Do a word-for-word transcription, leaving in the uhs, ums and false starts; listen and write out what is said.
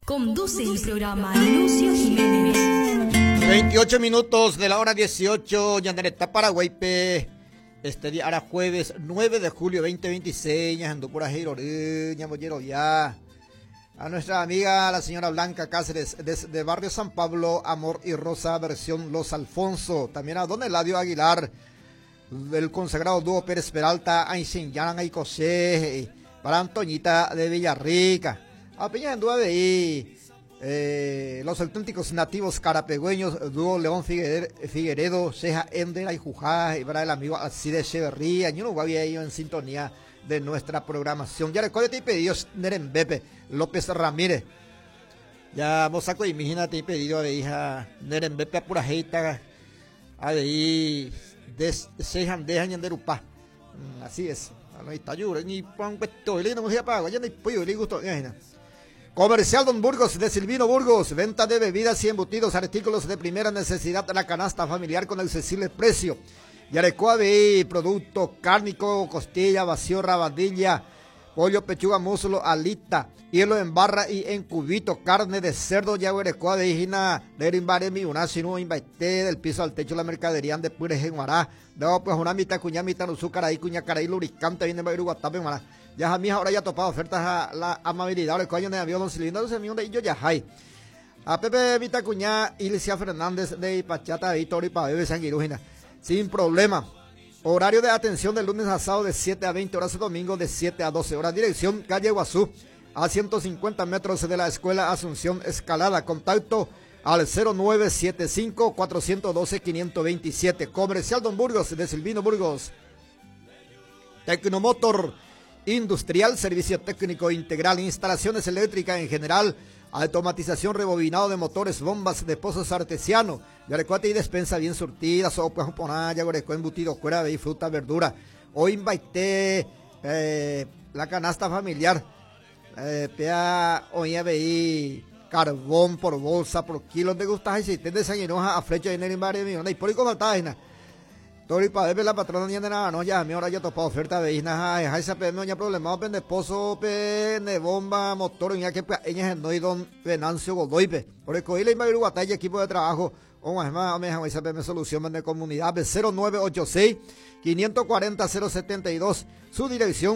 Conduce el programa Lucio Jiménez. veintiocho minutos de la hora dieciocho, Yandereta, Paraguay, pe. Este día, ahora jueves nueve de julio veinte veintiséis, ando por ahí, ya. A nuestra amiga, la señora Blanca Cáceres, desde Barrio San Pablo, Amor y Rosa, versión Los Alfonso. También a don Eladio Aguilar, del consagrado dúo Pérez Peralta, Ainsinyan, Aicosé, para Antoñita de Villarrica. A Peña Andúa de ahí, eh, los auténticos nativos carapegüeños, dúo León Figueredo, Ceja Ender, Ayjujá, y para el amigo Alcide Echeverría, yo no había ido en sintonía de nuestra programación. Ya recuerdo te pedidos Nerembepe López Ramírez. Ya vos saco imagínate te pedido de hija Nerembepe a pura jeita, a de ahí, Cejan de Ñanderupá. Así es. No está yo, ni pan peto, y no me pago, ya no hay pollo, le gusto. Comercial Don Burgos, de Silvino Burgos, venta de bebidas y embutidos, artículos de primera necesidad de la canasta familiar con accesible precio. Yarecoabe, producto cárnico, costilla, vacío, rabadilla, pollo, pechuga, muslo, alita, hielo en barra y en cubito, carne de cerdo, yaguerecoabe, hijina, derimbare mi una sinu invaité del piso al techo la mercadería de pure genguará, no pues una mitad cuña, mitad azúcar ahí, cuña caray, lubricante, viene de Uruguatape, mará. Ya a mí ahora ya topado ofertas a la amabilidad, el coño de avión, don Silvino, doce millones de yo ya hay. A Pepe Vitacuñá, Ilicia Fernández de Ipachata, Víctor y Pabebe Sanguirúgina, sin problema. Horario de atención de lunes a sábado de siete a veinte horas, domingo de siete a doce horas. Dirección calle Guazú, a ciento cincuenta metros de la Escuela Asunción Escalada. Contacto al cero nueve siete cinco, cuatro uno dos, cinco dos siete. Comercial Don Burgos, de Silvino Burgos. Tecnomotor Industrial, servicio técnico integral, instalaciones eléctricas en general, automatización, rebobinado de motores, bombas de pozos artesianos, yarecuate y despensa bien surtida, sopa, juponá, yaguareco, embutido, cuera de fruta, verdura. Hoy invité eh, la canasta familiar, eh, pea, hoy veí carbón por bolsa, por kilo, de gustas y si te desayunoja a flecha de dinero y madre mía, y por ahí como tágina. Tori para ver la patrona ni de nada, no, ya, a mí ahora ya topado oferta de isna, ay, esa pe, no, ya problemado, pende pozo, pende bomba, motor, ya que ella no hay don Venancio Godoy, por el coile y Maviru Batalla, equipo de trabajo, o más, más, me esa pe, me solución de comunidad, cero nueve ocho seis, cinco cuatro cero setenta y dos, su dirección,